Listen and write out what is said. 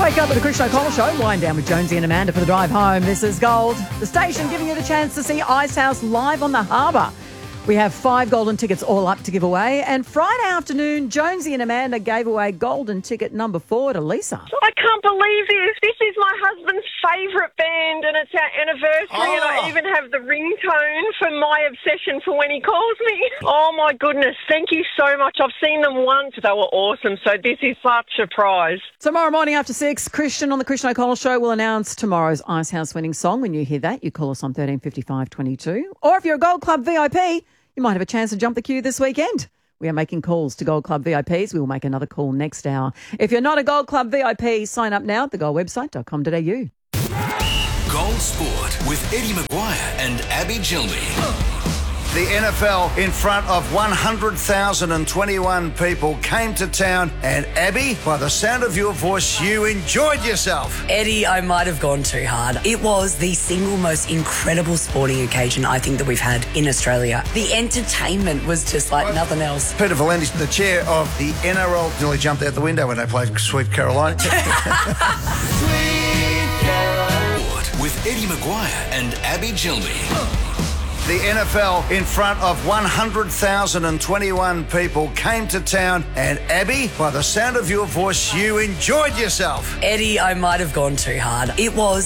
Wake up with the Christian O'Connell Show. Wind down with Jonesy and Amanda for the drive home. This is Gold, the station giving you the chance to see Icehouse live on the harbour. We have 5 golden tickets all up to give away. And Friday afternoon, Jonesy and Amanda gave away golden ticket number 4 to Lisa. I can't believe this. This is my husband's favourite band and it's our anniversary and I even have the ringtone for My Obsession for when he calls me. Oh, my goodness. Thank you so much. I've seen them once. They were awesome. So this is such a prize. Tomorrow morning after 6, Christian on the Christian O'Connell Show will announce tomorrow's Icehouse winning song. When you hear that, you call us on 1355 22. Or if you're a Gold Club VIP, you might have a chance to jump the queue this weekend. We are making calls to Gold Club VIPs. We will make another call next hour. If you're not a Gold Club VIP, sign up now at thegoldwebsite.com.au. Gold Sport with Eddie Maguire and Abby Gilney. The NFL in front of 100,021 people came to town, and Abby, by the sound of your voice, you enjoyed yourself. Eddie, I might have gone too hard. It was the single most incredible sporting occasion I think that we've had in Australia. The entertainment was just like nothing else. Peter V'landys, the chair of the NRL, nearly jumped out the window when they played Sweet Caroline. Sweet Caroline. With Eddie Maguire and Abby Gilney. The NFL in front of 100,021 people came to town, and Abby, by the sound of your voice, you enjoyed yourself. Eddie, I might have gone too hard. It was